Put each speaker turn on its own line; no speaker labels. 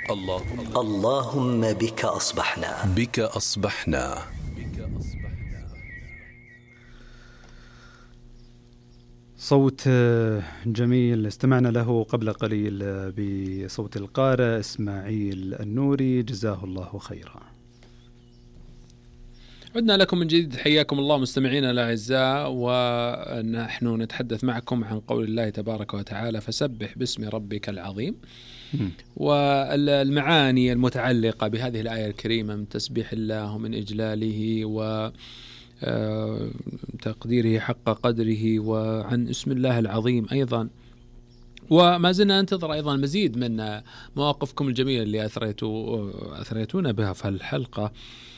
اللهم بك أصبحنا.
بك أصبحنا.
صوت جميل استمعنا له قبل قليل بصوت القارئ إسماعيل النوري، جزاه الله خيرا.
عدنا لكم من جديد، حياكم الله مستمعينا الأعزاء، ونحن نتحدث معكم عن قول الله تبارك وتعالى: فسبح باسم ربك العظيم. والمعاني المتعلقة بهذه الآية الكريمة من تسبيح الله ومن إجلاله وتقديره حق قدره، وعن اسم الله العظيم أيضا. وما زلنا ننتظر أيضا مزيد من مواقفكم الجميلة اللي أثريتونا بها في الحلقة.